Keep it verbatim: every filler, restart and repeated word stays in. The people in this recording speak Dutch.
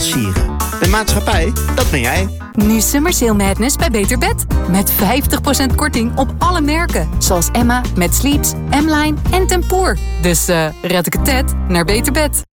financieren. De maatschappij, dat ben jij. Nu Summer Sale Madness bij Beter Bed. Met vijftig procent korting op alle merken. Zoals Emma, Met Sleeps, M-Line en Tempoor. Dus uh, red ik het net naar Beter Bed.